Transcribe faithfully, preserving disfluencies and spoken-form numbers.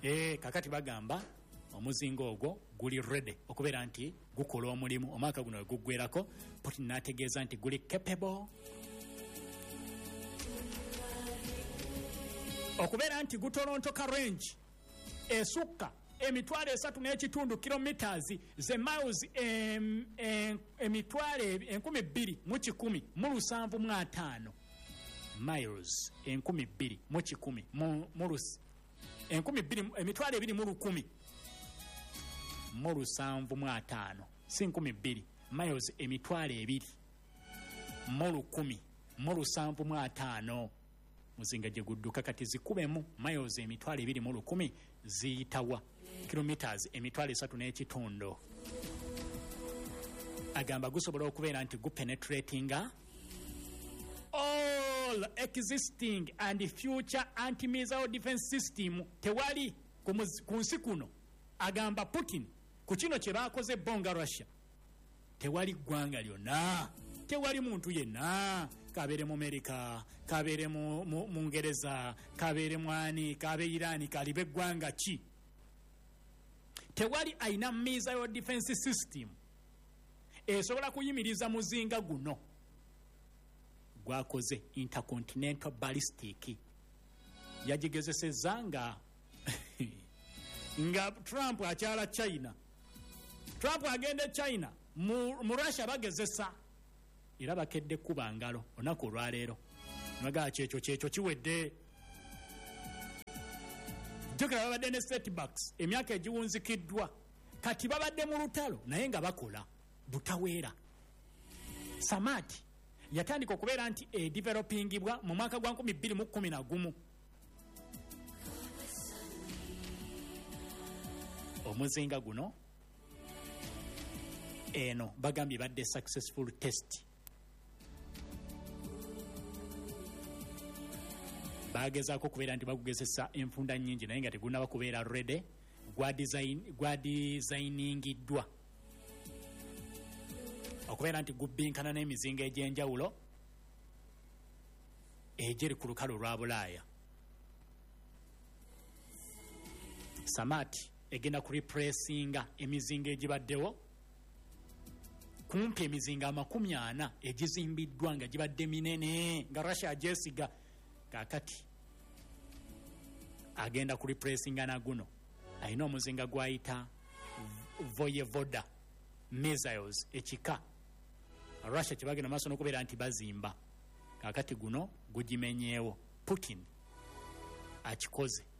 eh kakati bagamba omuzingo ogwo guli ready okubeera nti gukola omulimu omwaka guno guggwerako. Putin n'ategeeza nti guli capable okubeera nti gutolontoka range esukka emitwalo esatu n'ekitundu kilometers ze miles em, em, emitwalo enkumi bbiri mu kikumi mu lusanvu mu ataano miles enkumi bbiri mu kikumi mu lus enkumi bbiri emitwalo ebiri mu lukumi mu lusanvu mu ataano si nkumi bbiri miles emitwalo ebiri mu lukumi mu lusanvu mu ataano muzinga gye gudduka kati zikubemu miles emitwalo ebiri mu lukumi ziyitawa kilometers emitwalo esatu n'ekitundu. Agamba gusobola okubeera nti gupenetratinga all existing and future anti-missile defense system. Tewali ku nsi kuno, agamba Putin, ku kino kye baakoze bonga Russia, tewali ggwanga lyonna, tewali muntu yenna, kabeere mu Amerika, kabeere mu Ngereza, kabeere mu ani, kabe Irani, kalibe eggwanga ki, tewali ayina missile defense system esobola kuyimiriza muzinga guno gwakoze intercontinental ballistic. Yagigezeseza nga nga Trump akyala China, Trump agende China mu, mu Russia bagezesa era bakedde kuba ngalo onako olwaleero naga kyekyo kyekyo kiwedde. Jokera babadde ne setbacks emyaka egiwunzikiddwa kati babadde mu lutalo naye nga bakola butaweera. Samati yatandika okubeera nti e developingibwa mu mwaka gwa nkumi bbiri mu kkumi na gumu. Omuzinga guno eno bagambye badde successful test. Bagezaako kubeera nti bagugezesa enfunda nnyingi naye nga tegunaba kubeera ready, gwa design gwa designingiddwa okubeera nti gubbinkana n'emizinga egy'enjawulo egiri ku lukalu lwa Bulaaya. Samati egenda ku repressinga emizinga egibaddewo kumpi emizinga amakumi ana egizimbiddwa nga gibadde minene nga Russia agyesiga. Kakati agenda ku repressinga na guno ayina omuzinga gwayita Voyevoda missiles ekika Russia kibagenda maaso n'okubeera nti bazimba. Kakati guno gugimenyeewo, Putin akikoze